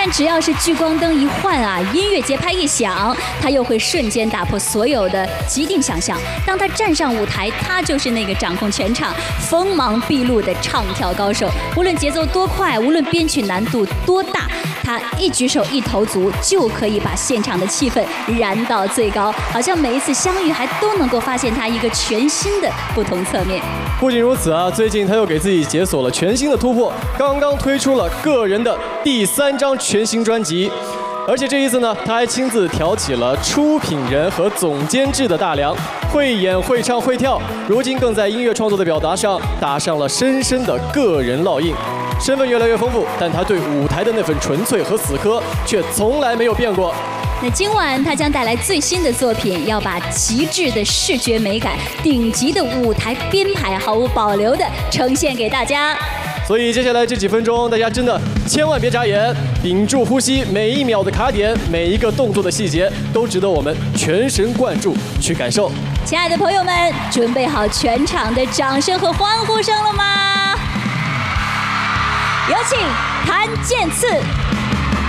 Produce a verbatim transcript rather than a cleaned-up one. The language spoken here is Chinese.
但只要是聚光灯一换啊，音乐节拍一响，他又会瞬间打破所有的既定想象。当他站上舞台，他就是那个掌控全场、锋芒毕露的唱跳高手。无论节奏多快，无论编曲难度多大，他一举手一投足就可以把现场的气氛燃到最高，好像每一次相遇还都能够发现他一个全新的不同侧面。 不仅如此啊，最近他又给自己解锁了全新的突破，刚刚推出了个人的第三张全新专辑。而且这一次呢，他还亲自挑起了出品人和总监制的大梁，会演会唱会跳，如今更在音乐创作的表达上打上了深深的个人烙印。身份越来越丰富，但他对舞台的那份纯粹和死磕却从来没有变过。 那今晚他将带来最新的作品，要把极致的视觉美感、顶级的舞台编排毫无保留地呈现给大家。 所以接下来这几分钟，大家真的千万别眨眼，屏住呼吸，每一秒的卡点，每一个动作的细节，都值得我们全神贯注去感受。 亲爱的朋友们，准备好全场的掌声和欢呼声了吗？有请谭健次。